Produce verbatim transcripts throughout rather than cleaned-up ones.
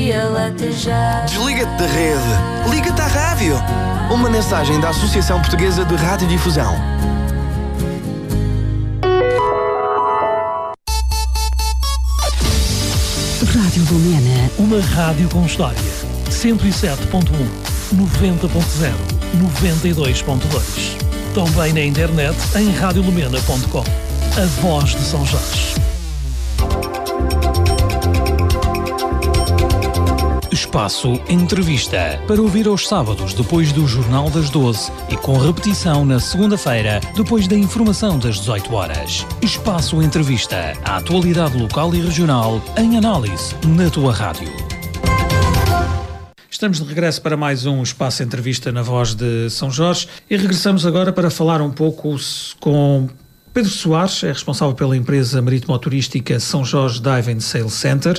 Liga-te até já. Desliga-te da rede. Liga-te à rádio. Uma mensagem da Associação Portuguesa de Radiodifusão. Rádio Lumena. Uma rádio com história. cento e sete ponto um, noventa ponto zero, noventa e dois ponto dois. Também na internet em rádio lumena ponto com. A voz de São Jorge. Espaço Entrevista. Para ouvir aos sábados depois do Jornal das doze e com repetição na segunda-feira depois da informação das dezoito horas. Espaço Entrevista. A atualidade local e regional em análise na tua rádio. Estamos de regresso para mais um Espaço Entrevista na voz de São Jorge e regressamos agora para falar um pouco com Pedro Soares, é responsável pela empresa marítimo-turística São Jorge Dive and Sail Center.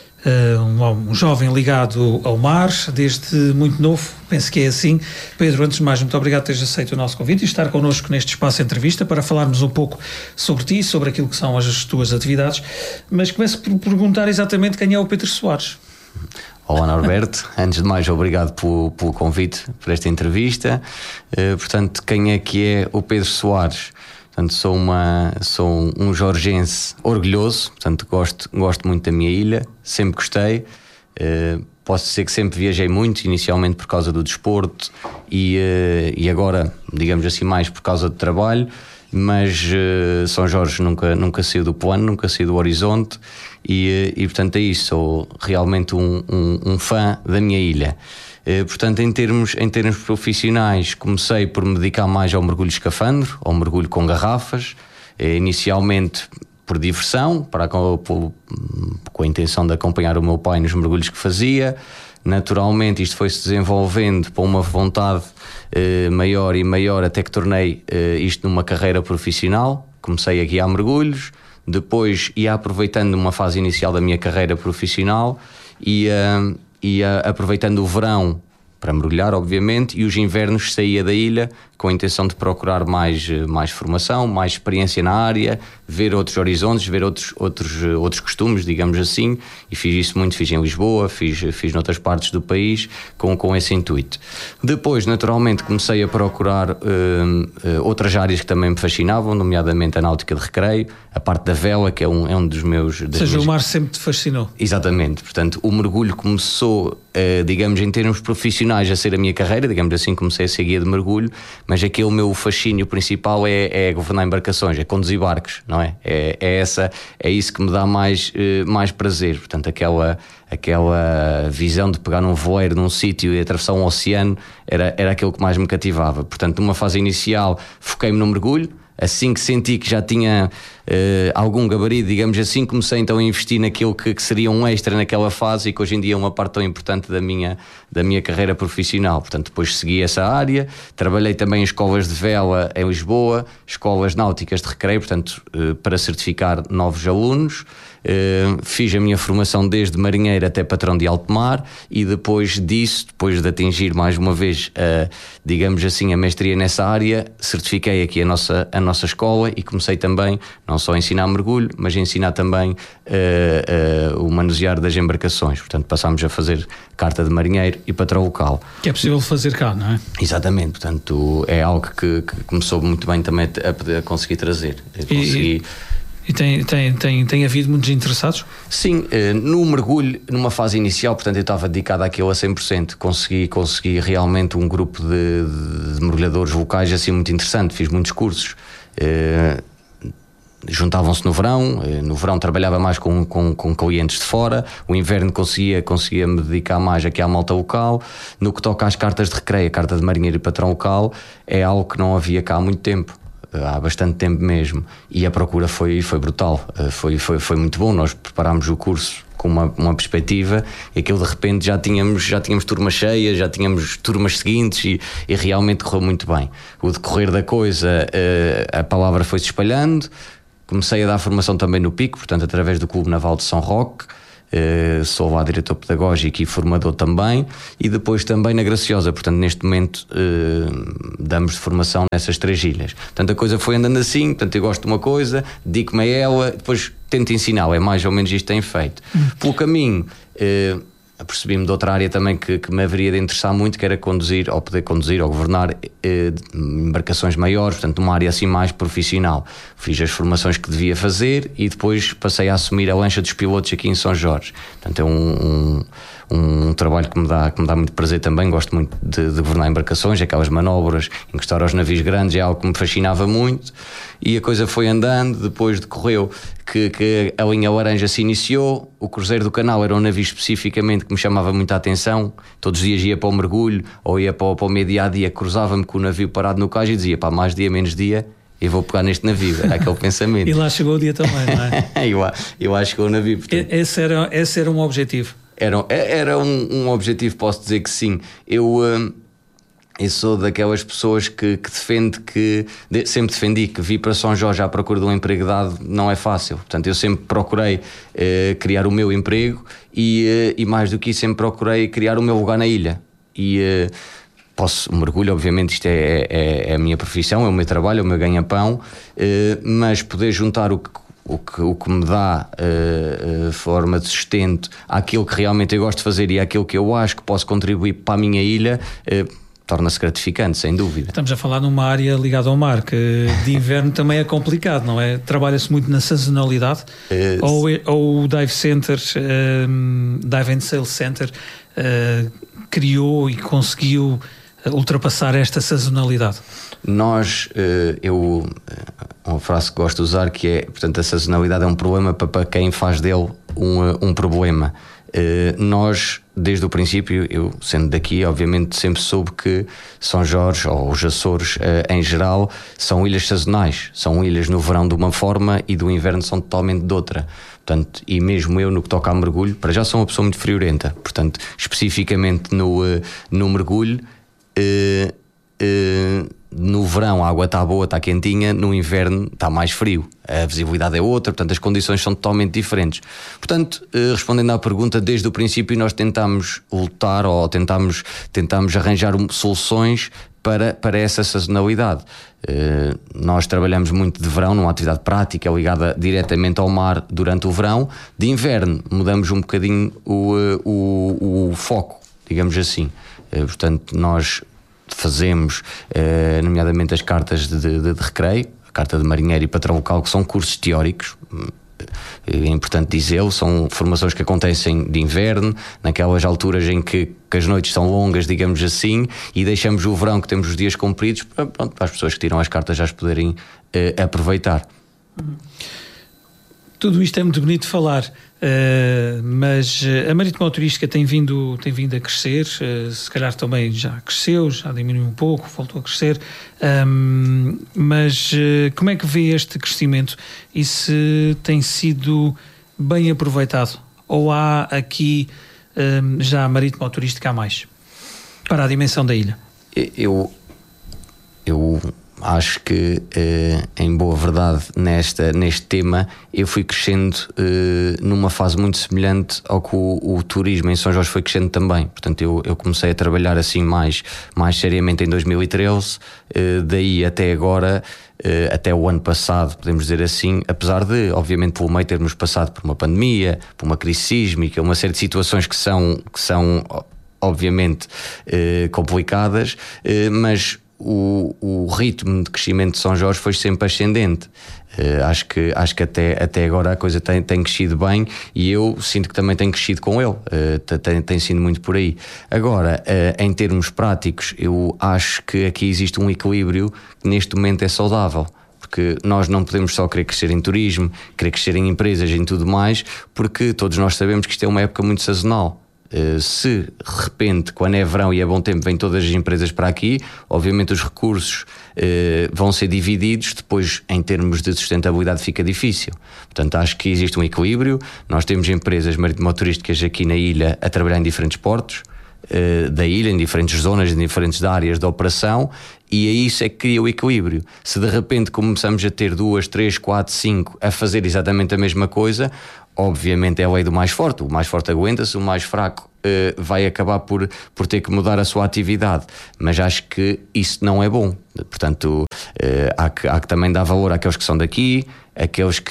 Uh, um, um jovem ligado ao mar desde muito novo, penso que é assim. Pedro, antes de mais, muito obrigado por teres aceito o nosso convite e estar connosco neste espaço de entrevista para falarmos um pouco sobre ti, sobre aquilo que são as tuas atividades, mas começo por perguntar exatamente quem é o Pedro Soares. Olá Norberto, antes de mais obrigado pelo, pelo convite para esta entrevista. Uh, portanto, quem é que é o Pedro Soares? Portanto, sou, uma, sou um jorgense orgulhoso, portanto, gosto, gosto muito da minha ilha, sempre gostei. Uh, posso dizer que sempre viajei muito, inicialmente por causa do desporto e, uh, e agora, digamos assim, mais por causa do trabalho, mas uh, São Jorge nunca, nunca saiu do plano, nunca saiu do horizonte e, uh, e portanto é isso, sou realmente um, um, um fã da minha ilha. Uh, portanto, em termos, em termos profissionais, comecei por me dedicar mais ao mergulho escafandro, ao mergulho com garrafas, uh, inicialmente por diversão, para, com, por, com a intenção de acompanhar o meu pai nos mergulhos que fazia. Naturalmente isto foi-se desenvolvendo para uma vontade uh, maior e maior, até que tornei uh, isto numa carreira profissional. Comecei a guiar mergulhos, depois ia aproveitando uma fase inicial da minha carreira profissional e... Uh, e uh, aproveitando o verão para mergulhar, obviamente, e os invernos saía da ilha com a intenção de procurar mais, mais formação, mais experiência na área, ver outros horizontes, ver outros, outros, outros costumes, digamos assim, e fiz isso muito, fiz em Lisboa, fiz, fiz noutras partes do país com, com esse intuito. Depois, naturalmente, comecei a procurar uh, uh, outras áreas que também me fascinavam, nomeadamente a náutica de recreio, a parte da vela, que é um, é um dos meus... Ou seja, minhas... o mar sempre te fascinou. Exatamente, portanto, o mergulho começou, uh, digamos, em termos profissionais a ser a minha carreira, digamos assim, comecei a ser guia de mergulho, mas aqui o meu fascínio principal é, é governar embarcações, é conduzir barcos, não é? É, é, essa, é isso que me dá mais, uh, mais prazer, portanto, aquela, aquela visão de pegar num voeiro num sítio e atravessar um oceano era, era aquilo que mais me cativava. Portanto, numa fase inicial foquei-me no mergulho. Assim que senti que já tinha uh, algum gabarito, digamos assim, comecei então a investir naquilo que, que seria um extra naquela fase e que hoje em dia é uma parte tão importante da minha, da minha carreira profissional. Portanto, depois segui essa área, trabalhei também em escolas de vela em Lisboa, escolas náuticas de recreio, portanto, uh, para certificar novos alunos. Uh, fiz a minha formação desde marinheiro até patrão de alto mar e depois disso, depois de atingir mais uma vez, uh, digamos assim, a mestria nessa área, certifiquei aqui a nossa, a nossa escola e comecei também não só a ensinar mergulho, mas a ensinar também uh, uh, o manusear das embarcações. Portanto, passámos a fazer carta de marinheiro e patrão local. Que é possível fazer cá, não é? Exatamente, portanto é algo que, que começou muito bem também a, a conseguir trazer. A conseguir... E... E tem, tem, tem, tem havido muitos interessados? Sim, no mergulho, numa fase inicial, portanto eu estava dedicado àquilo a cem por cento. Consegui, consegui realmente um grupo de, de, de mergulhadores locais assim muito interessante, fiz muitos cursos. Eh, juntavam-se no verão, eh, no verão trabalhava mais com, com, com clientes de fora, o inverno conseguia, conseguia me dedicar mais aqui à malta local. No que toca às cartas de recreio, a carta de marinheiro e patrão local, é algo que não havia cá há muito tempo. Há bastante tempo mesmo, e a procura foi, foi brutal, foi, foi, foi muito bom. Nós preparámos o curso com uma, uma perspectiva e aquilo de repente já tínhamos, já tínhamos turmas cheias, já tínhamos turmas seguintes e, e realmente correu muito bem. O decorrer da coisa, a palavra foi-se espalhando, comecei a dar formação também no Pico, portanto através do Clube Naval de São Roque. Uh, sou lá diretor pedagógico e formador também, e depois também na Graciosa, portanto neste momento uh, damos de formação nessas três ilhas. Portanto a coisa foi andando assim, portanto eu gosto de uma coisa, dedico-me a ela, depois tento ensinar, é mais ou menos isto que tenho feito. Hum. Pelo caminho uh, apercebi-me de outra área também que, que me haveria de interessar muito, que era conduzir, ou poder conduzir, ou governar eh, embarcações maiores, portanto numa área assim mais profissional. Fiz as formações que devia fazer e depois passei a assumir a lancha dos pilotos aqui em São Jorge. Portanto é um, um, um trabalho que me, dá, que me dá muito prazer também. Gosto muito de, de governar embarcações, aquelas manobras, encostar aos navios grandes é algo que me fascinava muito, e a coisa foi andando. Depois decorreu que, que a linha laranja se iniciou. O Cruzeiro do Canal era um navio especificamente que me chamava muita atenção. Todos os dias ia para o mergulho ou ia para o, para o meio dia a dia, cruzava-me com o navio parado no cais e dizia: pá, mais dia, menos dia, eu vou pegar neste navio. Era aquele pensamento. E lá chegou o dia também, não é? eu, eu acho que chegou o navio. Portanto, esse, era, esse era um objetivo? Era, era um, um objetivo, posso dizer que sim. Eu... Hum, Eu sou daquelas pessoas que, que defende que, de, sempre defendi que vir para São Jorge à procura de um emprego dado não é fácil. Portanto, eu sempre procurei eh, criar o meu emprego e, eh, e mais do que isso, sempre procurei criar o meu lugar na ilha. E eh, posso, mergulho, obviamente, isto é, é, é a minha profissão, é o meu trabalho, é o meu ganha-pão, eh, mas poder juntar o que O que, o que me dá uh, uh, forma de sustento àquilo que realmente eu gosto de fazer e àquilo que eu acho que posso contribuir para a minha ilha, uh, torna-se gratificante, sem dúvida. Estamos a falar numa área ligada ao mar, que de inverno também é complicado, não é? Trabalha-se muito na sazonalidade, uh, ou, ou o Dive Center, uh, Dive and Sail Center, uh, criou e conseguiu ultrapassar esta sazonalidade? Nós, uh, eu, uma frase que gosto de usar, que é, portanto, a sazonalidade é um problema para, para quem faz dele um, um problema. Uh, nós, desde o princípio, eu sendo daqui, obviamente sempre soube que São Jorge ou os Açores uh, em geral são ilhas sazonais, são ilhas no verão de uma forma e do inverno são totalmente de outra. Portanto, e mesmo eu, no que toca a mergulho, para já sou uma pessoa muito friorenta, portanto, especificamente no, uh, no mergulho, uh, uh, no verão a água está boa, está quentinha, no inverno está mais frio, a visibilidade é outra, portanto as condições são totalmente diferentes. Portanto, respondendo à pergunta, desde o princípio nós tentámos lutar ou tentámos, tentámos arranjar soluções para, para essa sazonalidade. Nós trabalhamos muito de verão numa atividade prática ligada diretamente ao mar durante o verão. De inverno mudamos um bocadinho o, o, o foco, digamos assim. Portanto, nós fazemos, eh, nomeadamente as cartas de, de, de recreio, a carta de marinheiro e patrão local, que são cursos teóricos, é importante dizê-lo, são formações que acontecem de inverno, naquelas alturas em que, que as noites são longas, digamos assim, e deixamos o verão, que temos os dias compridos, para, pronto, para as pessoas que tiram as cartas já as poderem eh, aproveitar. Tudo isto é muito bonito de falar, uh, mas a Marítimo Turística tem vindo, tem vindo a crescer, uh, se calhar também já cresceu, já diminuiu um pouco, voltou a crescer, um, mas uh, como é que vê este crescimento e se tem sido bem aproveitado? Ou há aqui um, já a Marítimo Turística a mais, para a dimensão da ilha? Eu... eu... Acho que, eh, em boa verdade, nesta, neste tema, eu fui crescendo eh, numa fase muito semelhante ao que o, o turismo em São Jorge foi crescendo também. Portanto, eu, eu comecei a trabalhar assim mais, mais seriamente em dois mil e treze, eh, daí até agora, eh, até o ano passado, podemos dizer assim, apesar de, obviamente, pelo meio termos passado por uma pandemia, por uma crise sísmica, uma série de situações que são, que são obviamente, eh, complicadas, eh, mas O, o ritmo de crescimento de São Jorge foi sempre ascendente. Uh, acho que, acho que até, até agora a coisa tem, tem crescido bem e eu sinto que também tem crescido com ele. Uh, tem, tem sido muito por aí. Agora, uh, em termos práticos, eu acho que aqui existe um equilíbrio que neste momento é saudável. Porque nós não podemos só querer crescer em turismo, querer crescer em empresas, em tudo mais, porque todos nós sabemos que isto é uma época muito sazonal. Uh, se de repente, quando é verão e é bom tempo, vêm todas as empresas para aqui, obviamente os recursos uh, vão ser divididos, depois em termos de sustentabilidade fica difícil. Portanto, acho que existe um equilíbrio. Nós temos empresas marítimo-turísticas aqui na ilha a trabalhar em diferentes portos uh, da ilha, em diferentes zonas, em diferentes áreas de operação, e é isso é que cria o equilíbrio. Se de repente começamos a ter duas, três, quatro, cinco a fazer exatamente a mesma coisa, obviamente é a lei do mais forte. O mais forte aguenta-se, o mais fraco uh, vai acabar por, por ter que mudar a sua atividade. Mas acho que isso não é bom. Portanto, uh, há, que, há que também dar valor àqueles que são daqui, aqueles que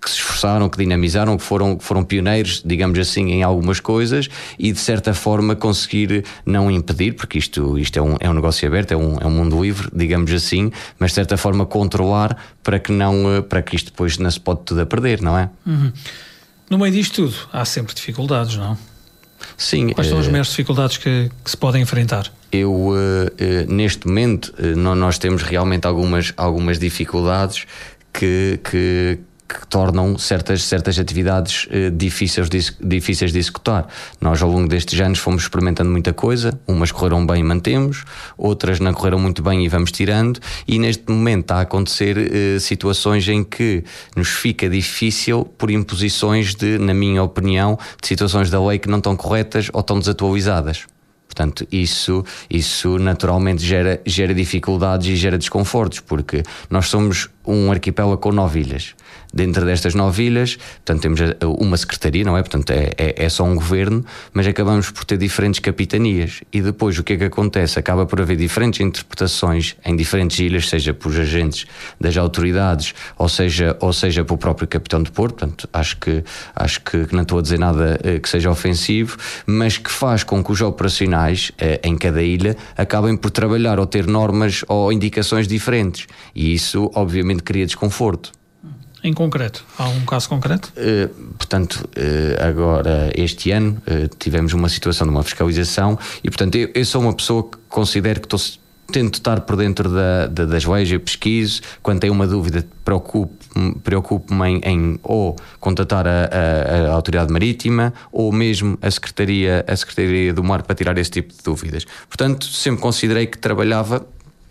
que se esforçaram, que dinamizaram, que foram, que foram pioneiros, digamos assim, em algumas coisas e de certa forma conseguir não impedir, porque isto, isto é, um, é um negócio aberto, é um, é um mundo livre, digamos assim, mas de certa forma controlar para que, não, para que isto depois não se pode tudo a perder, não é? Uhum. No meio disto tudo, há sempre dificuldades, não? Sim. Quais são as maiores dificuldades que, que se podem enfrentar? Eu, uh, uh, neste momento, uh, nós temos realmente algumas, algumas dificuldades que, que, que tornam certas, certas atividades uh, difíceis, de, difíceis de executar. Nós, ao longo destes anos, fomos experimentando muita coisa, umas correram bem e mantemos, outras não correram muito bem e vamos tirando, e neste momento está a acontecer uh, situações em que nos fica difícil por imposições de, na minha opinião, de situações da lei que não estão corretas ou estão desatualizadas. Portanto, isso, isso naturalmente gera, gera dificuldades e gera desconfortos, porque nós somos um arquipélago com nove ilhas. Dentro destas nove ilhas, portanto, temos uma secretaria, não é? Portanto, é, é, é só um governo, mas acabamos por ter diferentes capitanias. E depois o que é que acontece? Acaba por haver diferentes interpretações em diferentes ilhas, seja por agentes das autoridades, ou seja, ou seja pelo próprio capitão de porto. Portanto, acho que, acho que não estou a dizer nada que seja ofensivo, mas que faz com que os operacionais em cada ilha acabem por trabalhar ou ter normas ou indicações diferentes. E isso, obviamente, cria desconforto. Em concreto, há um caso concreto? Uh, portanto, uh, agora este ano uh, tivemos uma situação de uma fiscalização e, portanto, eu, eu sou uma pessoa que considero que estou, tento estar por dentro da, da, das leis, eu pesquiso, quando tenho uma dúvida preocupo-me, preocupo-me em, em ou contatar a, a, a autoridade marítima ou mesmo a Secretaria, a Secretaria do Mar para tirar esse tipo de dúvidas. Portanto, sempre considerei que trabalhava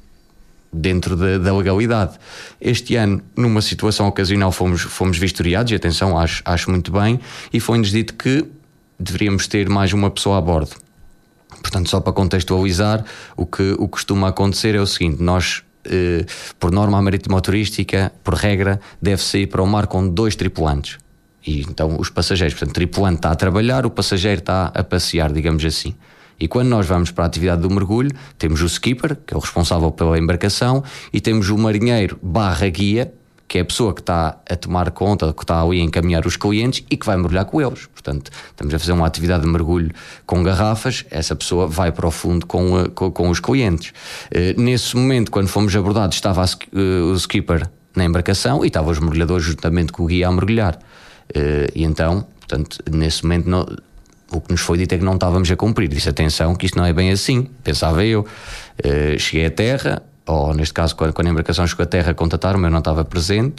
dentro da, da legalidade. Este ano, numa situação ocasional, fomos, fomos vistoriados, e atenção, acho, acho muito bem, e foi-nos dito que deveríamos ter mais uma pessoa a bordo. Portanto, só para contextualizar, o que, o que costuma acontecer é o seguinte: nós, eh, por norma marítima turística, por regra, deve sair para o mar com dois tripulantes. E então os passageiros, portanto, o tripulante está a trabalhar, o passageiro está a passear, digamos assim. E quando nós vamos para a atividade do mergulho, temos o skipper, que é o responsável pela embarcação, e temos o marinheiro barra guia, que é a pessoa que está a tomar conta, que está ali a encaminhar os clientes e que vai mergulhar com eles. Portanto, estamos a fazer uma atividade de mergulho com garrafas, essa pessoa vai para o fundo com, com, com os clientes. Nesse momento, quando fomos abordados, estava a, o skipper na embarcação e estavam os mergulhadores juntamente com o guia a mergulhar. E então, portanto, nesse momento... Não, o que nos foi dito é que não estávamos a cumprir. Disse, atenção, que isto não é bem assim, pensava eu. Uh, cheguei à terra, ou neste caso, quando, quando a embarcação chegou à terra, contataram-me, eu não estava presente.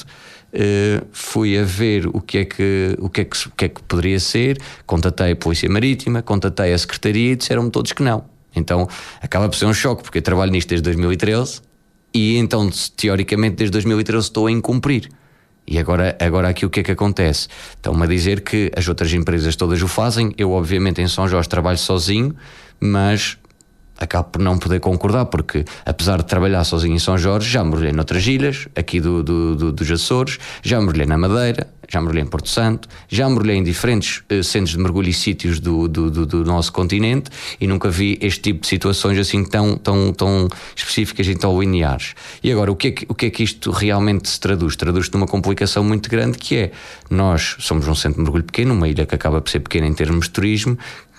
Uh, fui a ver o que, é que, o, que é que, o que é que poderia ser. Contatei a Polícia Marítima, contatei a Secretaria e disseram-me todos que não. Então acaba por ser um choque, porque eu trabalho nisto desde dois mil e treze e então, teoricamente, desde dois mil e treze estou a incumprir. E agora, agora aqui o que é que acontece? Estão-me a dizer que as outras empresas todas o fazem. Eu, obviamente, em São Jorge trabalho sozinho, mas acabo por não poder concordar, porque apesar de trabalhar sozinho em São Jorge, já mergulhei noutras ilhas, aqui do, do, do, dos Açores, já mergulhei na Madeira, já mergulhei em Porto Santo, já mergulhei em diferentes uh, centros de mergulho e sítios do, do, do, do nosso continente, e nunca vi este tipo de situações assim tão, tão, tão específicas e tão lineares. E agora, o que, é que, o que é que isto realmente se traduz? Traduz-se numa complicação muito grande, que é, nós somos um centro de mergulho pequeno, uma ilha que acaba por ser pequena em termos de turismo,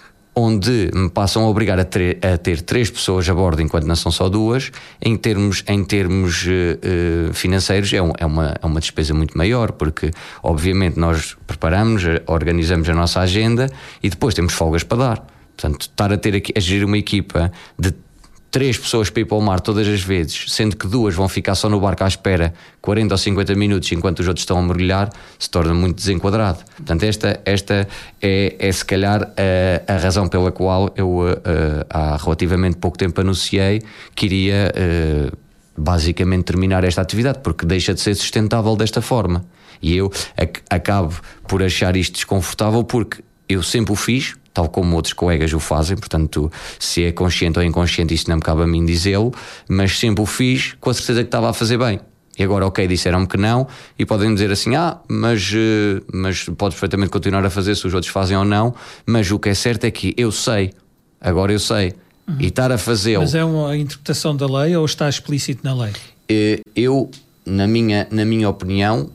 onde me passam a obrigar a ter, a ter três pessoas a bordo enquanto não são só duas. Em termos, em termos uh, financeiros é, um, é, uma, é uma despesa muito maior, porque obviamente nós preparamos, organizamos a nossa agenda e depois temos folgas para dar. Portanto, estar a ter aqui, a gerir uma equipa de três pessoas para ir para o mar todas as vezes, sendo que duas vão ficar só no barco à espera quarenta ou cinquenta minutos enquanto os outros estão a mergulhar, se torna muito desenquadrado. Portanto, esta, esta é, é se calhar a, a razão pela qual eu uh, há relativamente pouco tempo anunciei que iria uh, basicamente terminar esta atividade, porque deixa de ser sustentável desta forma. E eu ac- acabo por achar isto desconfortável, porque eu sempre o fiz, tal como outros colegas o fazem, portanto, se é consciente ou inconsciente, isso não me cabe a mim dizê-lo, mas sempre o fiz com a certeza que estava a fazer bem. E agora, ok, disseram-me que não, e podem dizer assim, ah, mas, mas podes perfeitamente continuar a fazer se os outros fazem ou não, mas o que é certo é que eu sei, agora eu sei, uhum. E estar a fazê-lo... Mas é uma interpretação da lei ou está explícito na lei? Eu, na minha, na minha opinião,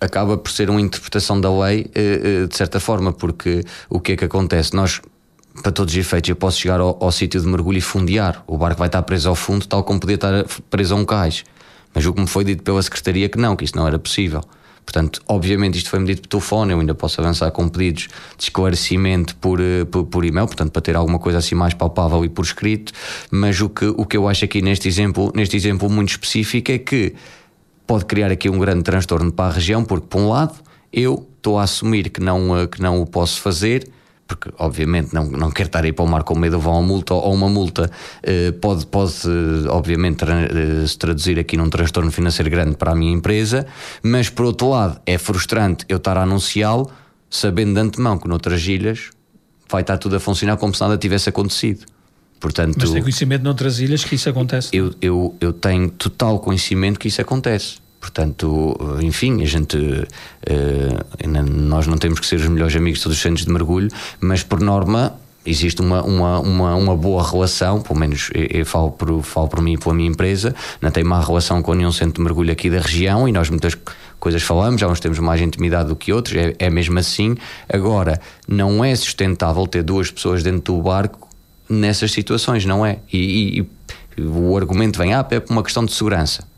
acaba por ser uma interpretação da lei, de certa forma, porque o que é que acontece? Nós, para todos os efeitos, eu posso chegar ao, ao sítio de mergulho e fundear, o barco vai estar preso ao fundo, tal como podia estar preso a um cais. Mas o que me foi dito pela Secretaria que não, que isso não era possível. Portanto, obviamente isto foi-me dito por telefone, eu ainda posso avançar com pedidos de esclarecimento por, por, por e-mail, portanto para ter alguma coisa assim mais palpável e por escrito, mas o que, o que eu acho aqui neste exemplo, neste exemplo muito específico é que pode criar aqui um grande transtorno para a região, porque por um lado eu estou a assumir que não, que não o posso fazer, porque obviamente não, não quero estar aí para o mar com medo de levar uma multa, ou uma multa eh, pode, pode obviamente tra eh, se traduzir aqui num transtorno financeiro grande para a minha empresa, mas por outro lado é frustrante eu estar a anunciá-lo sabendo de antemão que noutras ilhas vai estar tudo a funcionar como se nada tivesse acontecido. Portanto, mas tem conhecimento noutras ilhas que isso acontece? Eu, eu, eu tenho total conhecimento que isso acontece. Portanto, enfim, a gente uh, nós não temos que ser os melhores amigos de todos os centros de mergulho, mas por norma existe uma, uma, uma, uma boa relação, pelo menos eu, eu falo, por, falo por mim e pela minha empresa, não tem má relação com nenhum centro de mergulho aqui da região, e nós muitas coisas falamos, já uns temos mais intimidade do que outros, é, é mesmo assim. Agora, não é sustentável ter duas pessoas dentro do barco nessas situações, não é? E, e, e o argumento vem, ah, é por uma questão de segurança.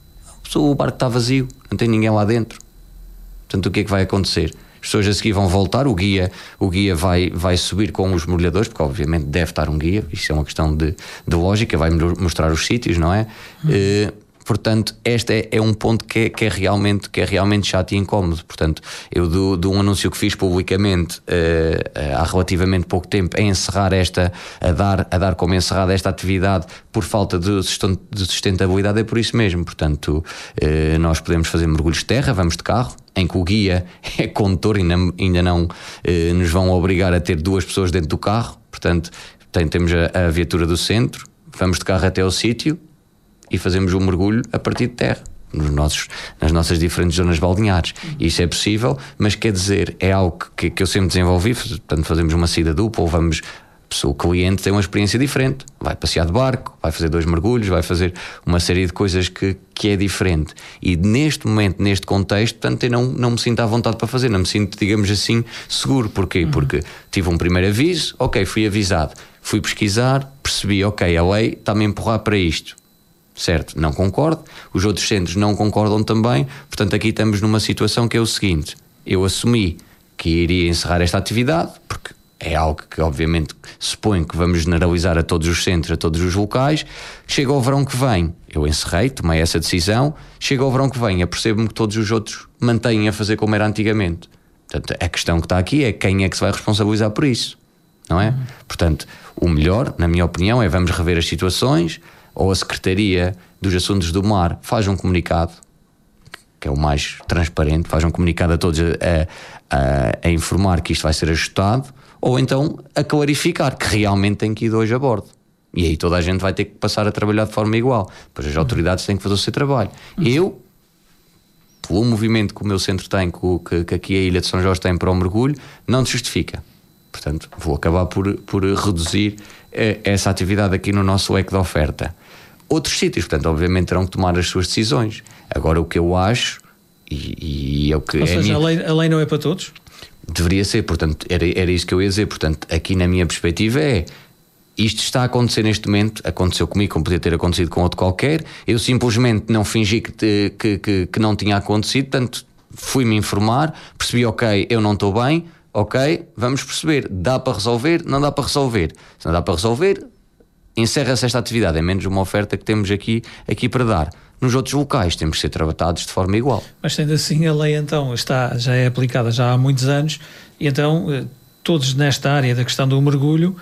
O barco está vazio, não tem ninguém lá dentro. Portanto, o que é que vai acontecer? As pessoas a seguir vão voltar, o guia, o guia vai, vai subir com os mergulhadores, porque obviamente deve estar um guia, isto é uma questão de, de lógica, vai mostrar os sítios, não é? Hum. Uh, portanto, este é, é um ponto que é, que, é realmente, que é realmente chato e incómodo. Portanto, eu do, do um anúncio que fiz publicamente uh, há relativamente pouco tempo, a encerrar esta, a dar, a dar como encerrada esta atividade por falta de sustentabilidade, é por isso mesmo. Portanto, uh, nós podemos fazer mergulhos de terra, vamos de carro, em que o guia é condutor, ainda, ainda não uh, nos vão obrigar a ter duas pessoas dentro do carro. Portanto, tem, temos a, a viatura do centro, vamos de carro até ao sítio e fazemos um mergulho a partir de terra, nos nossos, nas nossas diferentes zonas balneares. Isso é possível, mas quer dizer, é algo que, que eu sempre desenvolvi. Portanto, fazemos uma saída dupla, ou vamos, o cliente tem uma experiência diferente, vai passear de barco, vai fazer dois mergulhos, vai fazer uma série de coisas que, que é diferente. E neste momento, neste contexto, portanto, eu não, não me sinto à vontade para fazer, não me sinto, digamos assim, seguro. Porquê? Uhum. Porque tive um primeiro aviso, ok, fui avisado, fui pesquisar, percebi, ok, a lei está-me a empurrar para isto. Certo, não concordo, os outros centros não concordam também, portanto aqui estamos numa situação que é o seguinte: eu assumi que iria encerrar esta atividade, porque é algo que obviamente suponho que vamos generalizar a todos os centros, a todos os locais. Chega ao verão que vem, eu encerrei, tomei essa decisão, chega ao verão que vem, apercebo-me que todos os outros mantêm a fazer como era antigamente. Portanto, a questão que está aqui é quem é que se vai responsabilizar por isso, não é? Uhum. Portanto, o melhor, na minha opinião, é vamos rever as situações, ou a Secretaria dos Assuntos do Mar faz um comunicado, que é o mais transparente, faz um comunicado a todos a, a, a informar que isto vai ser ajustado, ou então a clarificar que realmente tem que ir hoje a bordo. E aí toda a gente vai ter que passar a trabalhar de forma igual, pois as autoridades têm que fazer o seu trabalho. Eu, pelo movimento que o meu centro tem, que, que aqui a Ilha de São Jorge tem para o mergulho, não te justifica. Portanto, vou acabar por, por reduzir eh, essa atividade aqui no nosso leque de oferta. Outros sítios, portanto, obviamente terão que tomar as suas decisões. Agora, o que eu acho, e, e é o que... Ou é seja, a, minha... a, lei, a lei não é para todos? Deveria ser, portanto, era, era isso que eu ia dizer. Portanto, aqui na minha perspectiva é... Isto está a acontecer neste momento, aconteceu comigo, como podia ter acontecido com outro qualquer. Eu simplesmente não fingi que, te, que, que, que não tinha acontecido, portanto, fui-me informar, percebi, ok, eu não estou bem, ok, vamos perceber, dá para resolver, não dá para resolver. Se não dá para resolver, encerra-se esta atividade, é menos uma oferta que temos aqui, aqui para dar. Nos outros locais temos que ser tratados de forma igual. Mas sendo assim, a lei então está, já é aplicada já há muitos anos, e então todos nesta área da questão do mergulho,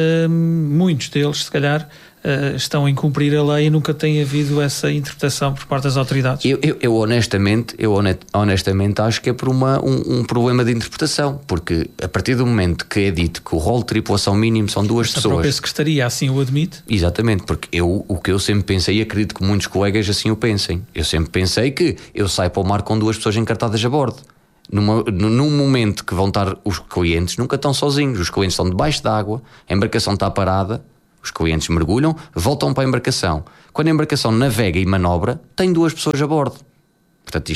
muitos deles, se calhar, estão a incumprir a lei e nunca tem havido essa interpretação por parte das autoridades. Eu, eu, eu honestamente, eu honestamente acho que é por uma, um, um problema de interpretação, porque a partir do momento que é dito que o rol de tripulação mínimo são duas Essa pessoas... A própria Secretaria assim o admite? Exatamente, porque eu, o que eu sempre pensei, e acredito que muitos colegas assim o pensem, eu sempre pensei que eu saio para o mar com duas pessoas encartadas a bordo. Numa, num momento que vão estar os clientes, nunca estão sozinhos, os clientes estão debaixo d'água, a embarcação está parada, os clientes mergulham, voltam para a embarcação. Quando a embarcação navega e manobra, tem duas pessoas a bordo. Portanto, isto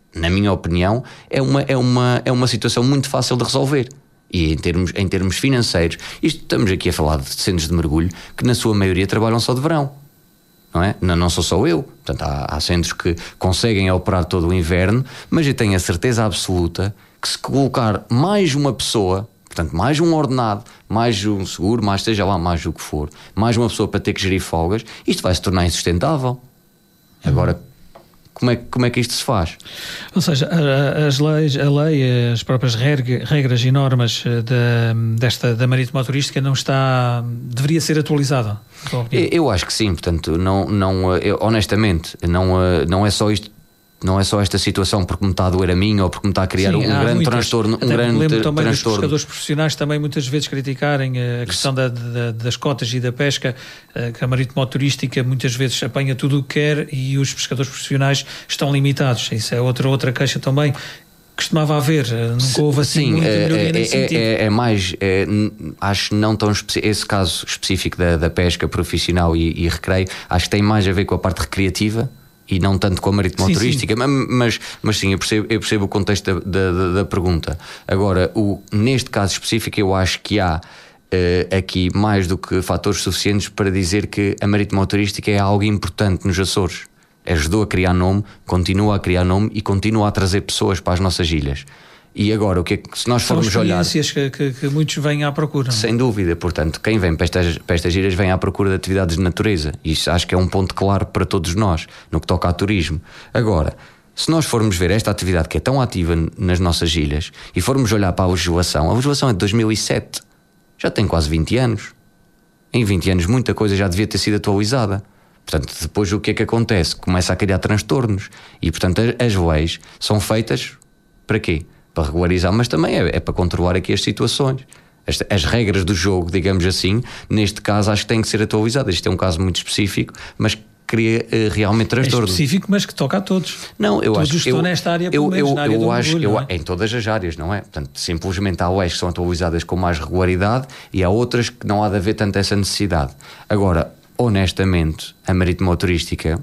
na minha opinião, é uma, é uma, é uma situação muito fácil de resolver. E em termos, em termos financeiros, isto, estamos aqui a falar de centros de mergulho que na sua maioria trabalham só de verão, não é? Não, não sou só eu, portanto há, há centros que conseguem operar todo o inverno, mas eu tenho a certeza absoluta que se colocar mais uma pessoa, portanto mais um ordenado, mais um seguro, mais seja lá mais o que for, mais uma pessoa para ter que gerir folgas, isto vai se tornar insustentável. Agora, Como é, como é que isto se faz? Ou seja, a, as leis, a lei, as próprias regras e normas da, desta, da marítima turística não está, deveria ser atualizada? Eu, eu acho que sim, portanto, não, não, eu, honestamente, não, não é só isto. Não é só esta situação porque me está a doer a mim ou porque me está a criar sim, um grande muitas. transtorno. Um Até grande me lembro também transtorno. dos pescadores profissionais também muitas vezes criticarem a questão da, da, das cotas e da pesca, que a marítima turística muitas vezes apanha tudo o que quer e os pescadores profissionais estão limitados. Isso é outra, outra queixa também. Costumava haver, nunca houve assim sim, muita é, melhoria é, nesse é, sentido. É, é mais, é, acho não tão específico, esse caso específico da, da pesca profissional e, e recreio, acho que tem mais a ver com a parte recreativa e não tanto com a marítima turística, mas, mas, mas sim, eu percebo, eu percebo o contexto da, da, da pergunta. Agora, o, neste caso específico, eu acho que há uh, aqui mais do que fatores suficientes para dizer que a marítima turística é algo importante nos Açores. Ajudou a criar nome, continua a criar nome e continua a trazer pessoas para as nossas ilhas. E agora, o que é que, se nós São formos olhar... São experiências que, que, que muitos vêm à procura. Não? Sem dúvida, portanto, quem vem para estas, para estas ilhas vem à procura de atividades de natureza. E isso acho que é um ponto claro para todos nós, no que toca ao turismo. Agora, se nós formos ver esta atividade que é tão ativa nas nossas ilhas e formos olhar para a legislação, a legislação é de dois mil e sete, já tem quase vinte anos. Em vinte anos muita coisa já devia ter sido atualizada. Portanto, depois o que é que acontece? Começa a criar transtornos. E, portanto, as leis são feitas para quê? Para regularizar, mas também é, é para controlar aqui as situações. As, as regras do jogo, digamos assim, neste caso acho que têm que ser atualizadas. Isto é um caso muito específico, mas que cria uh, realmente transtorno. É específico, mas que toca a todos. Não, eu todos acho que eu, nesta área, eu, menos, eu, na área eu do acho, mergulho, eu, não é? em todas as áreas, não é? Portanto, simplesmente há leis que são atualizadas com mais regularidade e há outras que não há de haver tanta essa necessidade. Agora, honestamente, a marítima turística,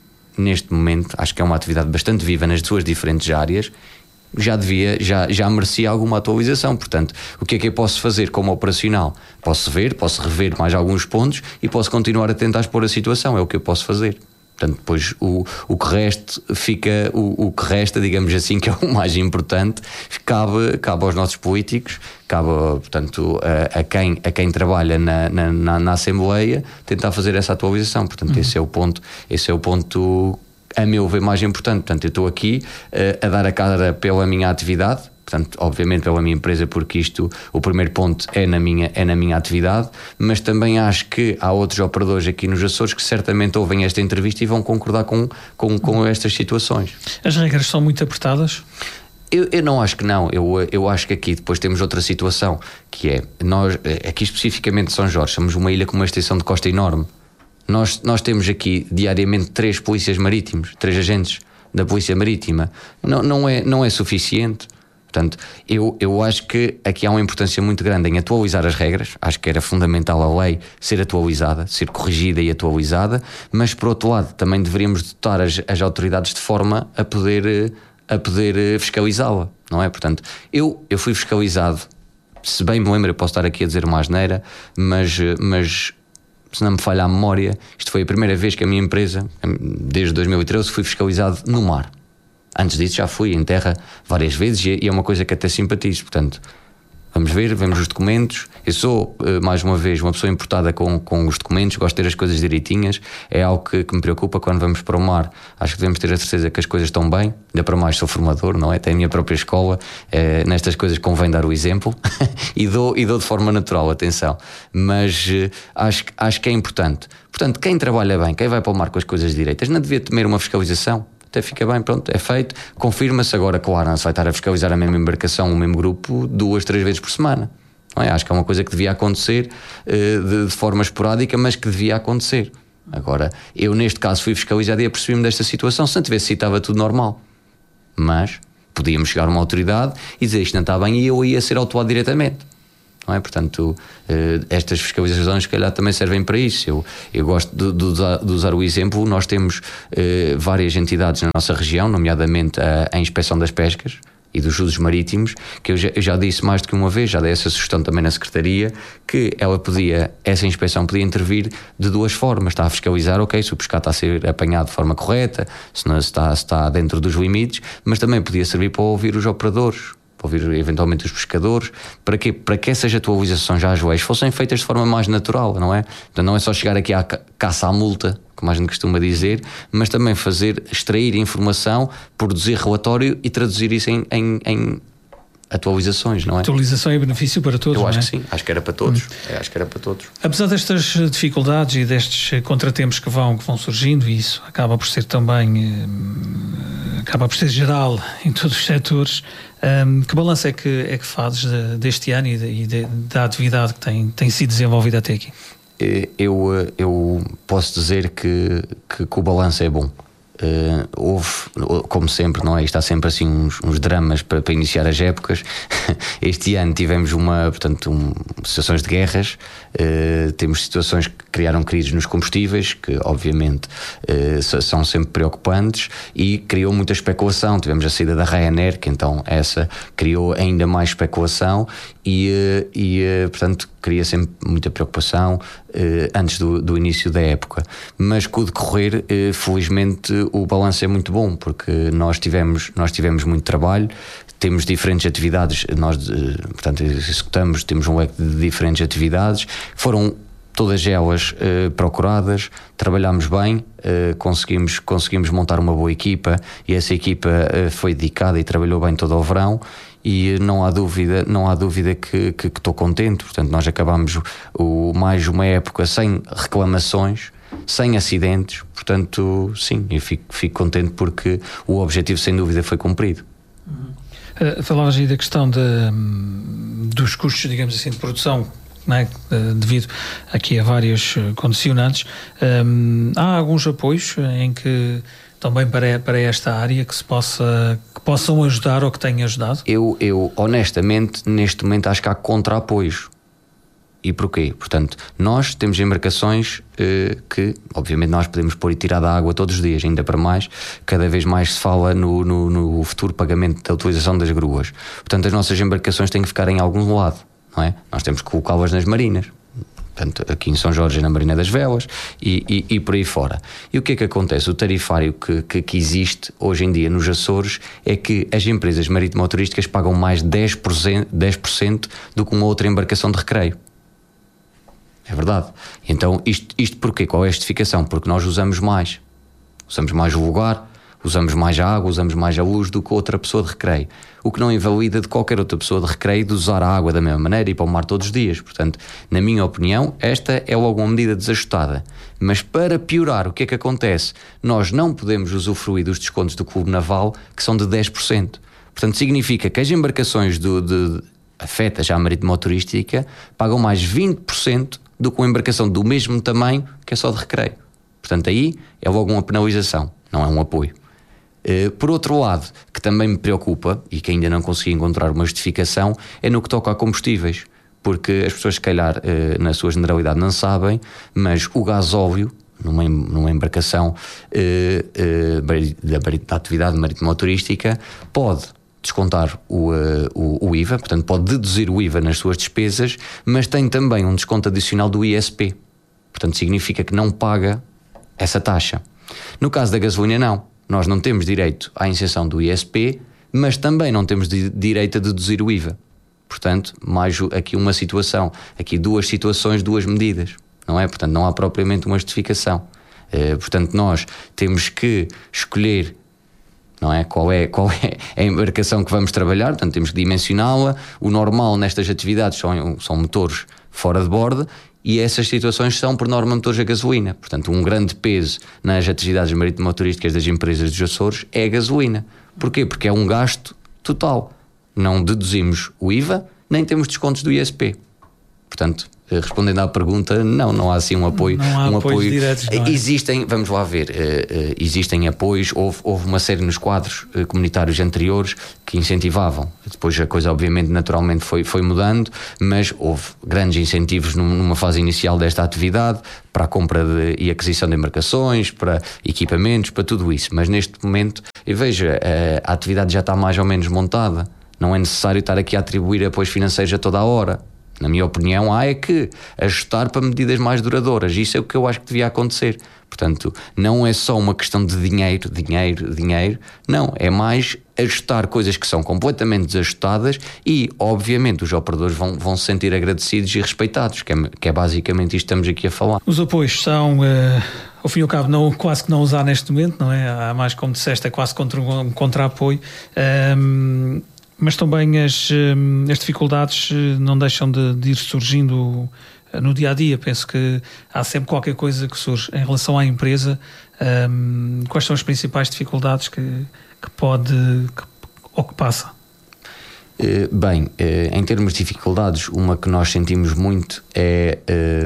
neste momento, acho que é uma atividade bastante viva nas suas diferentes áreas. Já devia, já, já merecia alguma atualização. Portanto, o que é que eu posso fazer como operacional? Posso ver, posso rever mais alguns pontos e posso continuar a tentar expor a situação, é o que eu posso fazer. Portanto, depois o, o que resta fica, o, o que resta, digamos assim, que é o mais importante, cabe, cabe aos nossos políticos, cabe, portanto, a, a, quem, a quem trabalha na, na, na, na Assembleia tentar fazer essa atualização. Portanto, uhum. esse é o ponto, esse é o ponto, a meu ver, mais importante. Portanto, eu estou aqui uh, a dar a cara pela minha atividade, portanto, obviamente pela minha empresa, porque isto, o primeiro ponto é na minha, é na minha atividade, mas também acho que há outros operadores aqui nos Açores que certamente ouvem esta entrevista e vão concordar com, com, com estas situações. As regras são muito apertadas? Eu, eu não acho que não, eu, eu acho que aqui depois temos outra situação, que é, nós, aqui especificamente São Jorge, somos uma ilha com uma extensão de costa enorme. Nós, nós temos aqui diariamente três polícias marítimos, três agentes da polícia marítima. Não, não, é, não é suficiente. Portanto, eu, eu acho que aqui há uma importância muito grande em atualizar as regras. Acho que era fundamental a lei ser atualizada, ser corrigida e atualizada, mas por outro lado também deveríamos dotar as, as autoridades de forma a poder, a poder fiscalizá-la, não é? Portanto, eu, eu fui fiscalizado, se bem me lembro, eu posso estar aqui a dizer uma asneira, mas, mas se não me falha a memória, isto foi a primeira vez que a minha empresa, desde dois mil e treze, fui fiscalizado no mar. Antes disso já fui em terra várias vezes e é uma coisa que até simpatizo. Portanto, vamos ver, vemos os documentos. Eu sou, mais uma vez, uma pessoa importada com, com os documentos, gosto de ter as coisas direitinhas. É algo que, que me preocupa quando vamos para o mar. Acho que devemos ter a certeza que as coisas estão bem. Ainda para mais sou formador, não é? Tenho a minha própria escola. É, nestas coisas convém dar o exemplo e, dou, e dou de forma natural, atenção. Mas acho, acho que é importante. Portanto, quem trabalha bem, quem vai para o mar com as coisas direitas, não devia temer uma fiscalização. Até fica bem, pronto, é feito, confirma-se. Agora, claro, não se vai estar a fiscalizar a mesma embarcação, o mesmo grupo, duas, três vezes por semana, não é? Acho que é uma coisa que devia acontecer uh, de, de forma esporádica, mas que devia acontecer. Agora, eu neste caso fui fiscalizado e apercebi-me desta situação. Se não tivesse sido, estava tudo normal, mas podíamos chegar a uma autoridade e dizer isto não está bem e eu ia ser autuado diretamente. não é? Portanto, estas fiscalizações, se calhar, também servem para isso. Eu, eu gosto de, de, usar, de usar o exemplo. Nós temos eh, várias entidades na nossa região, nomeadamente a, a Inspeção das Pescas e dos Usos Marítimos, que eu já, eu já disse mais do que uma vez, já dei essa sugestão também na Secretaria, que ela podia, essa inspeção podia intervir de duas formas. Está a fiscalizar, ok, se o pescado está a ser apanhado de forma correta, se, não, se, está, se está dentro dos limites, mas também podia servir para ouvir os operadores, ouvir eventualmente os pescadores, para que, para que essas atualizações às leis fossem feitas de forma mais natural, não é? Então não é só chegar aqui à caça à multa, como a gente costuma dizer, mas também fazer, extrair informação, produzir relatório e traduzir isso em, em, em atualizações, não é? Atualização e benefício para todos. Eu acho não é? que sim, acho que era para todos. Hum. É, acho que era para todos. Apesar destas dificuldades e destes contratempos que vão, que vão surgindo, e isso acaba por ser também acaba por ser geral em todos os setores, um, que balanço é que, é que fazes de, deste ano e, de, e de, da atividade que tem, tem sido desenvolvida até aqui? Eu, eu posso dizer que, que, que o balanço é bom. Uh, houve, como sempre, não é? Está sempre assim uns, uns dramas para, para iniciar as épocas. Este ano tivemos uma, portanto, um, situações de guerras, uh, temos situações que criaram crises nos combustíveis, que obviamente uh, são sempre preocupantes, e criou muita especulação. Tivemos a saída da Ryanair, que então essa criou ainda mais especulação e, uh, e uh, portanto cria sempre muita preocupação uh, antes do, do início da época. Mas com o decorrer, uh, felizmente o balanço é muito bom, porque nós tivemos, nós tivemos muito trabalho, temos diferentes atividades, nós uh, portanto executamos, temos um leque de diferentes atividades, foram todas elas uh, procuradas, trabalhámos bem, uh, conseguimos, conseguimos montar uma boa equipa, e essa equipa uh, foi dedicada e trabalhou bem todo o verão. E não há dúvida, não há dúvida que, que, que estou contente. Portanto, nós acabámos o, uma, uma época sem reclamações, sem acidentes. Portanto, sim, eu fico, fico contente porque o objetivo, sem dúvida, foi cumprido. Uhum. Uh, falavas aí da questão de, dos custos, digamos assim, de produção, não é? Uh, devido aqui a vários condicionantes. Um, há alguns apoios em que também para, para esta área que se possa, que possam ajudar ou que tenham ajudado? Eu, eu honestamente, neste momento acho que há contra-apoios. E porquê? Portanto, nós temos embarcações eh, que, obviamente, nós podemos pôr e tirar da água todos os dias, ainda para mais, cada vez mais se fala no, no, no futuro pagamento da utilização das gruas. Portanto, as nossas embarcações têm que ficar em algum lado, não é? Nós temos que colocá-las nas marinas. Portanto, aqui em São Jorge, na Marina das Velas e, e, e por aí fora. E o que é que acontece? O tarifário que, que, que existe hoje em dia nos Açores é que as empresas marítimo-turísticas pagam mais dez por cento, dez por cento do que uma outra embarcação de recreio. É verdade. Então, isto, isto porquê? Qual é a justificação? Porque nós usamos mais. Usamos mais o lugar, usamos mais a água, usamos mais a luz do que outra pessoa de recreio. O que não invalida de qualquer outra pessoa de recreio de usar a água da mesma maneira e ir para o mar todos os dias. Portanto, na minha opinião, esta é logo uma medida desajustada. Mas para piorar, o que é que acontece? Nós não podemos usufruir dos descontos do Clube Naval, que são de dez por cento. Portanto, significa que as embarcações do, de, afetas à marítimo-turística pagam mais vinte por cento do que uma embarcação do mesmo tamanho, que é só de recreio. Portanto, aí é logo uma penalização, não é um apoio. Uh, por outro lado, que também me preocupa e que ainda não consegui encontrar uma justificação, é no que toca a combustíveis, porque as pessoas se calhar uh, na sua generalidade não sabem, mas o gasóleo numa, numa embarcação uh, uh, da, da atividade marítimo-turística pode descontar o, uh, o, o I V A, portanto pode deduzir o I V A nas suas despesas, mas tem também um desconto adicional do I S P, portanto significa que não paga essa taxa. No caso da gasolina não. Nós não temos direito à isenção do I S P, mas também não temos de, direito a deduzir o I V A. Portanto, mais aqui uma situação, aqui duas situações, duas medidas, não é? Portanto, não há propriamente uma justificação. Uh, portanto, nós temos que escolher, não é? Qual é, qual é a embarcação que vamos trabalhar, portanto, temos que dimensioná-la. O normal nestas atividades são, são motores fora de bordo, e essas situações são, por norma, motores a gasolina. Portanto, um grande peso nas atividades marítimo-turísticas das empresas dos Açores é a gasolina. Porquê? Porque é um gasto total. Não deduzimos o I V A, nem temos descontos do I S P. Portanto, Respondendo à pergunta, não, não há assim um apoio. Não há um apoios apoio. diretos, não é? Existem, vamos lá ver, uh, uh, existem apoios, houve, houve uma série nos quadros uh, comunitários anteriores que incentivavam. Depois a coisa obviamente naturalmente foi, foi mudando, mas houve grandes incentivos numa fase inicial desta atividade para a compra de, e aquisição de embarcações, para equipamentos, para tudo isso. Mas neste momento, e veja, a, a atividade já está mais ou menos montada, não é necessário estar aqui a atribuir apoios financeiros a toda a hora. Na minha opinião, há é que ajustar para medidas mais duradouras. Isso é o que eu acho que devia acontecer. Portanto, não é só uma questão de dinheiro, dinheiro, dinheiro. Não, é mais ajustar coisas que são completamente desajustadas e, obviamente, os operadores vão, vão se sentir agradecidos e respeitados, que é, que é basicamente isto que estamos aqui a falar. Os apoios são, uh, ao fim e ao cabo, não, quase que não usar neste momento, não é? Há mais, como disseste, é quase contra um contra-apoio. Um, Mas também as, as dificuldades não deixam de, de ir surgindo no dia a dia. Penso que há sempre qualquer coisa que surge em relação à empresa. Um, quais são as principais dificuldades que, que pode que, ou que passa? Bem, em termos de dificuldades, uma que nós sentimos muito é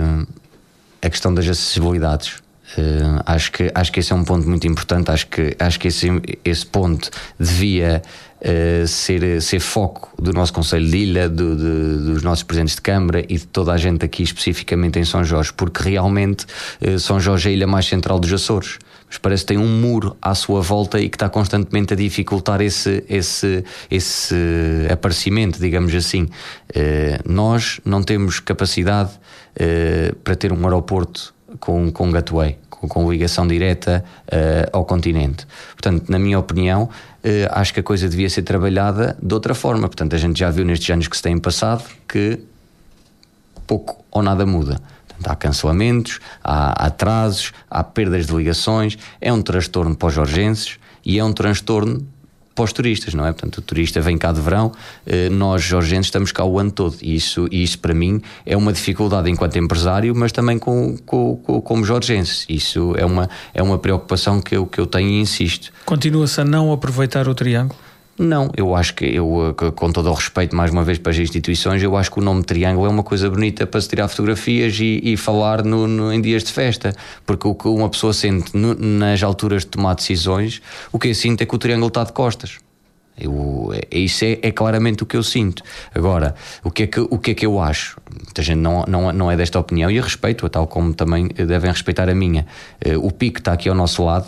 a questão das acessibilidades. Uh, acho que acho que esse é um ponto muito importante. Acho que acho que esse esse ponto devia uh, ser ser foco do nosso Conselho de Ilha, do, de, dos nossos presidentes de Câmara e de toda a gente aqui especificamente em São Jorge, porque realmente uh, São Jorge é a ilha mais central dos Açores, mas parece que tem um muro à sua volta e que está constantemente a dificultar esse esse esse aparecimento, digamos assim. Uh, nós não temos capacidade uh, para ter um aeroporto com, com gateway, com, com ligação direta uh, ao continente. Portanto, na minha opinião, uh, acho que a coisa devia ser trabalhada de outra forma. Portanto, a gente já viu nestes anos que se têm passado que pouco ou nada muda. Portanto, há cancelamentos, há atrasos, há perdas de ligações, é um transtorno para os jorgenses e é um transtorno para os turistas, não é? Portanto, o turista vem cá de verão, nós jorgenses estamos cá o ano todo e isso, e isso para mim é uma dificuldade enquanto empresário, mas também com, com, com, como jorgense. Isso é uma, é uma preocupação que eu, que eu tenho e insisto. Continua-se a não aproveitar o triângulo? Não, eu acho que, eu, com todo o respeito mais uma vez para as instituições, eu acho que o nome Triângulo é uma coisa bonita para se tirar fotografias e, e falar no, no, em dias de festa, porque o que uma pessoa sente no, nas alturas de tomar decisões, o que eu sinto é que o Triângulo está de costas. Eu, isso é, é claramente o que eu sinto. Agora, o que é que, o que, é que eu acho? Muita gente não, não, não é desta opinião e eu respeito-a, tal como também devem respeitar a minha. O pico está aqui ao nosso lado,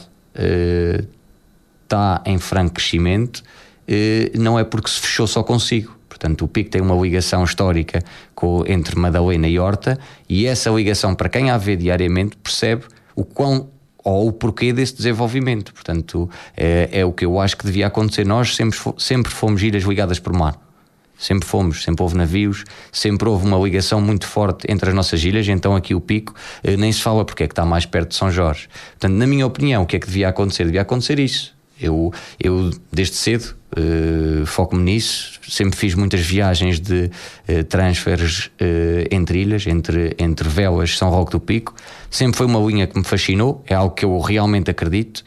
está em franco crescimento. Não é porque se fechou só consigo. Portanto, o pico tem uma ligação histórica com, entre Madalena e Horta, e essa ligação, para quem a vê diariamente, percebe o quão ou o porquê desse desenvolvimento. Portanto, é, é o que eu acho que devia acontecer. Nós sempre, sempre fomos ilhas ligadas por mar. Sempre fomos, sempre houve navios, sempre houve uma ligação muito forte entre as nossas ilhas, então aqui o pico nem se fala porque é que está mais perto de São Jorge. Portanto, na minha opinião, o que é que devia acontecer? Devia acontecer isso. Eu, eu desde cedo uh, foco-me nisso, sempre fiz muitas viagens de uh, transferes uh, entre ilhas, entre, entre Velas e São Roque do Pico. Sempre foi uma linha que me fascinou, é algo que eu realmente acredito.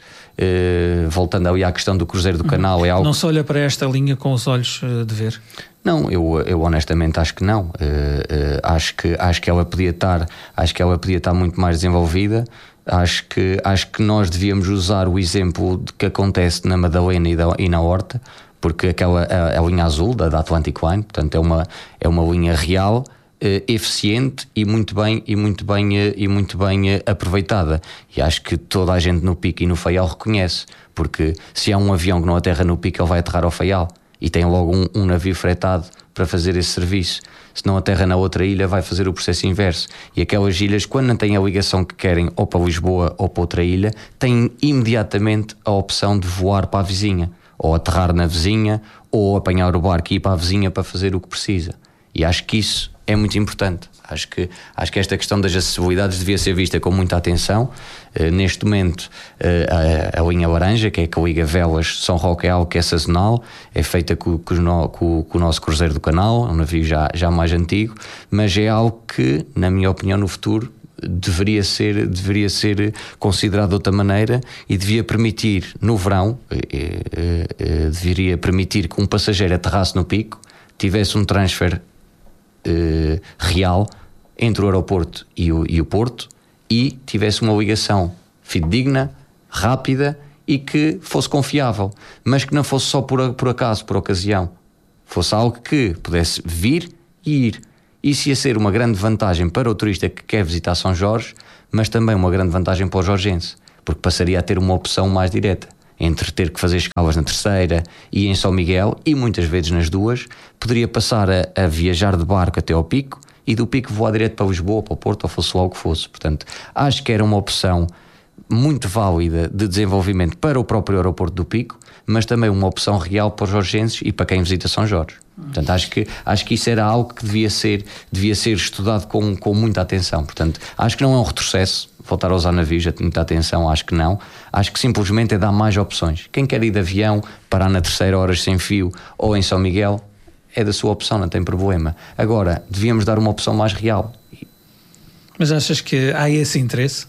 Uh, voltando ali à questão do Cruzeiro do Canal, é algo... Não se olha para esta linha com os olhos uh, de ver? Não, eu, eu honestamente acho que não. Uh, uh, acho que, acho que ela podia estar, acho que ela podia estar muito mais desenvolvida. Acho que, acho que nós devíamos usar o exemplo de que acontece na Madalena e, da, e na Horta, porque aquela a, a linha azul da, da Atlantic Line, portanto é uma, é uma linha real, eh, eficiente e muito bem, e muito bem, eh, e muito bem eh, aproveitada. E acho que toda a gente no Pico e no Faial reconhece, porque se há um avião que não aterra no Pico, ele vai aterrar ao Faial e tem logo um, um navio fretado para fazer esse serviço. Se não aterra na outra ilha, vai fazer o processo inverso. E aquelas ilhas, quando não têm a ligação que querem ou para Lisboa ou para outra ilha, têm imediatamente a opção de voar para a vizinha, ou aterrar na vizinha, ou apanhar o barco e ir para a vizinha para fazer o que precisa. E acho que isso é muito importante. Acho que, acho que esta questão das acessibilidades devia ser vista com muita atenção. Uh, neste momento, uh, a, a linha laranja, que é que liga Velas, São Roque, é algo que é sazonal, é feita com, com, o, com, com o nosso Cruzeiro do Canal, é um navio já, já mais antigo, mas é algo que, na minha opinião, no futuro deveria ser, deveria ser considerado de outra maneira e devia permitir, no verão, uh, uh, uh, deveria permitir que um passageiro aterrasse no Pico, tivesse um transfer Uh, real entre o aeroporto e o, e o porto e tivesse uma ligação fidedigna, rápida e que fosse confiável, mas que não fosse só por, por acaso, por ocasião, fosse algo que pudesse vir e ir. Isso ia ser uma grande vantagem para o turista que quer visitar São Jorge, mas também uma grande vantagem para o jorgense, porque passaria a ter uma opção mais direta entre ter que fazer escalas na Terceira e em São Miguel, e muitas vezes nas duas, poderia passar a, a viajar de barco até ao Pico e do Pico voar direto para Lisboa, para o Porto, ou fosse lá o que fosse. Portanto, acho que era uma opção muito válida de desenvolvimento para o próprio aeroporto do Pico, mas também uma opção real para os jorgenses e para quem visita São Jorge. Portanto, acho que, acho que isso era algo que devia ser, devia ser estudado com, com muita atenção. Portanto, acho que não é um retrocesso voltar a usar navios, muita atenção, acho que não. Acho que simplesmente é dar mais opções. Quem quer ir de avião, parar na Terceira horas sem fio ou em São Miguel, é da sua opção, não tem problema. Agora, devíamos dar uma opção mais real. Mas achas que há esse interesse?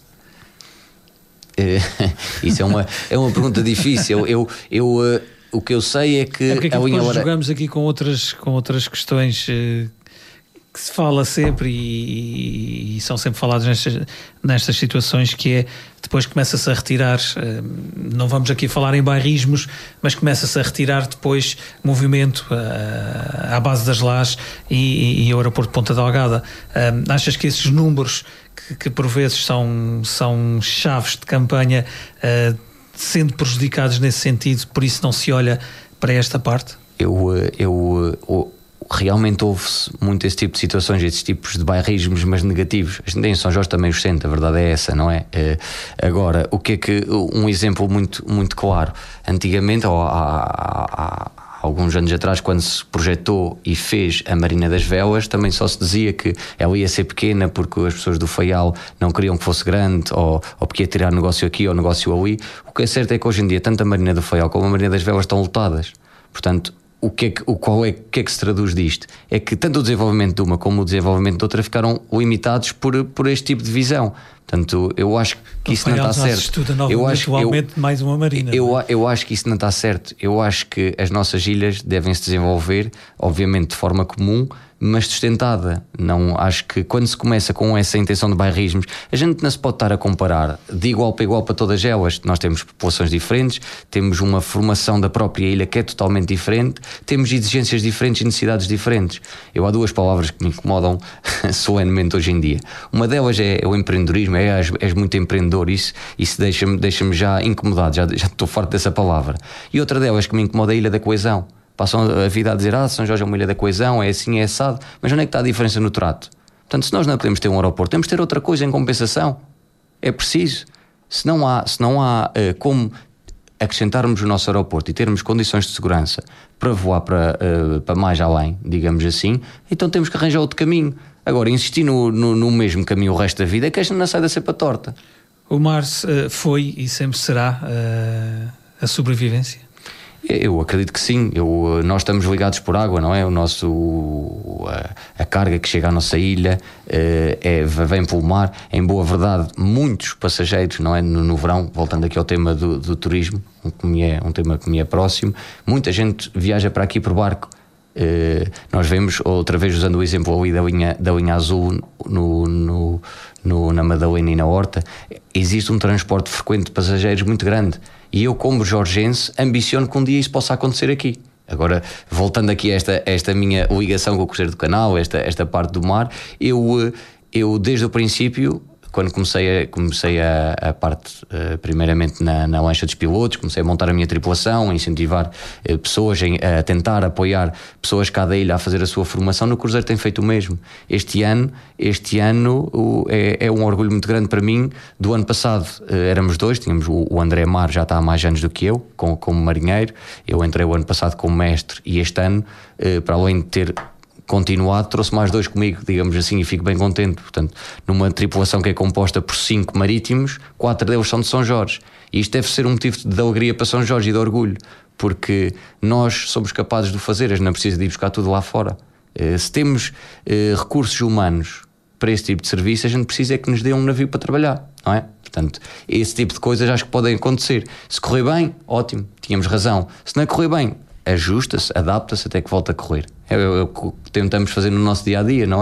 Isso é uma, é uma pergunta difícil. Eu, eu, eu, o que eu sei é que, é porque aqui a depois hora... jogamos aqui com outras, com outras questões uh, que se fala sempre e, e são sempre faladas nestas, nestas situações, que é depois começa-se a retirar, uh, não vamos aqui falar em bairrismos, mas começa-se a retirar depois movimento uh, à base das lajes e, e, e o aeroporto de Ponta Delgada. Uh, achas que esses números que, que por vezes são, são chaves de campanha uh, sendo prejudicados nesse sentido, por isso não se olha para esta parte? Eu, eu, eu realmente houve-se muito esse tipo de situações, esses tipos de bairrismos, mas negativos. A gente em São Jorge também os sente, a verdade é essa, não é? Agora, o que é que, um exemplo muito, muito claro, antigamente, ou há, há, há alguns anos atrás, quando se projetou e fez a Marina das Velas, também só se dizia que ela ia ser pequena porque as pessoas do Faial não queriam que fosse grande, ou, ou porque ia tirar negócio aqui ou negócio ali. O que é certo é que hoje em dia tanto a Marina do Faial como a Marina das Velas estão lotadas. Portanto, o que é que, o qual é, que é que se traduz disto? É que tanto o desenvolvimento de uma como o desenvolvimento de outra ficaram limitados por, por este tipo de visão. Portanto, eu acho que isso não está certo. Eu acho atualmente eu, mais uma marina. Eu, eu acho que isso não está certo. Eu acho que as nossas ilhas devem se desenvolver, obviamente de forma comum, mas sustentada. Não, acho que quando se começa com essa intenção de bairrismos, a gente não se pode estar a comparar de igual para igual para todas elas. Nós temos populações diferentes, temos uma formação da própria ilha que é totalmente diferente, temos exigências diferentes e necessidades diferentes. Eu há duas palavras que me incomodam solenemente hoje em dia. Uma delas é o empreendedorismo, é és, és muito empreendedor, isso, isso deixa-me, deixa-me já incomodado, já, já estou farto dessa palavra. E outra delas que me incomoda é a ilha da coesão. Passam a vida a dizer, ah, São Jorge é uma ilha da coesão, é assim, é assado, mas onde é que está a diferença no trato? Portanto, se nós não podemos ter um aeroporto, temos de ter outra coisa em compensação. É preciso. Se não há, se não há uh, como acrescentarmos o nosso aeroporto e termos condições de segurança para voar para, uh, para mais além, digamos assim, então temos que arranjar outro caminho. Agora, insistir no, no, no mesmo caminho o resto da vida é que esta não sai da cepa torta. O mar uh, foi e sempre será uh, a sobrevivência? Eu acredito que sim. Eu, nós estamos ligados por água, não é? O nosso, a, a carga que chega à nossa ilha é, vem pelo mar. Em boa verdade, muitos passageiros, não é? No, no verão, voltando aqui ao tema do, do turismo, que me é, um tema que me é próximo, muita gente viaja para aqui por barco. Uh, nós vemos, outra vez usando o exemplo ali da linha, da linha azul no, no, no, na Madalena e na Horta, existe um transporte frequente de passageiros muito grande e eu, como jorgense, ambiciono que um dia isso possa acontecer aqui. Agora, voltando aqui a esta, esta minha ligação com o Cruzeiro do Canal, esta, esta parte do mar, eu, eu desde o princípio, quando comecei a, comecei a, a parte, uh, primeiramente na, na lancha dos pilotos, comecei a montar a minha tripulação, a incentivar uh, pessoas, em, a tentar apoiar pessoas cada ilha a fazer a sua formação. No Cruzeiro tem feito o mesmo. Este ano, este ano o, é, é um orgulho muito grande para mim. Do ano passado uh, éramos dois, tínhamos o, o André Mar, já está há mais anos do que eu, com, como marinheiro. Eu entrei o ano passado como mestre e este ano, uh, para além de ter continuado, trouxe mais dois comigo, digamos assim, e fico bem contente. Portanto, numa tripulação que é composta por cinco marítimos, quatro deles são de São Jorge, e isto deve ser um motivo de alegria para São Jorge e de orgulho, porque nós somos capazes de o fazer, a gente não precisa de ir buscar tudo lá fora. Se temos recursos humanos para esse tipo de serviço, a gente precisa é que nos dê um navio para trabalhar, não é? Portanto, esse tipo de coisas acho que podem acontecer. Se correr bem, ótimo, tínhamos razão. Se não correr bem, ajusta-se, adapta-se até que volta a correr. É o que tentamos fazer no nosso dia-a-dia, não é?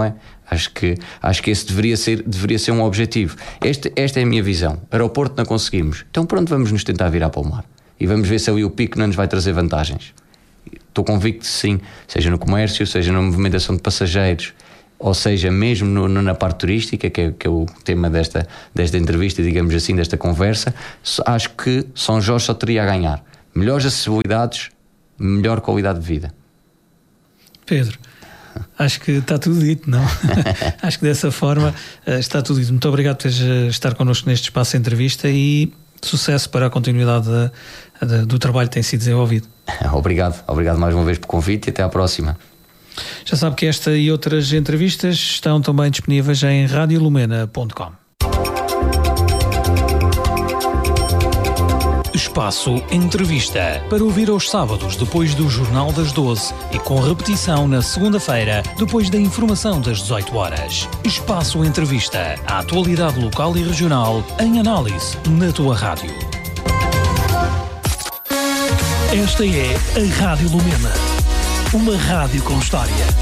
Acho que, acho que esse deveria ser, deveria ser um objetivo. Este, esta é a minha visão. Aeroporto não conseguimos. Então pronto, vamos nos tentar virar para o mar. E vamos ver se ali o pico não nos vai trazer vantagens. Estou convicto que sim, seja no comércio, seja na movimentação de passageiros, ou seja, mesmo no, no, na parte turística, que é, que é o tema desta, desta entrevista, digamos assim, desta conversa. Acho que São Jorge só teria a ganhar. Melhores acessibilidades, melhor qualidade de vida. Pedro, acho que está tudo dito, não? Acho que dessa forma está tudo dito. Muito obrigado por teres estar connosco neste espaço de entrevista e sucesso para a continuidade de, de, do trabalho que tem sido desenvolvido. Obrigado, obrigado mais uma vez pelo convite e até à próxima. Já sabe que esta e outras entrevistas estão também disponíveis em radio lumena ponto com. Espaço Entrevista, para ouvir aos sábados depois do Jornal das doze e com repetição na segunda-feira depois da informação das dezoito horas. Espaço Entrevista, a atualidade local e regional em análise na tua rádio. Esta é a Rádio Lumena, uma rádio com história.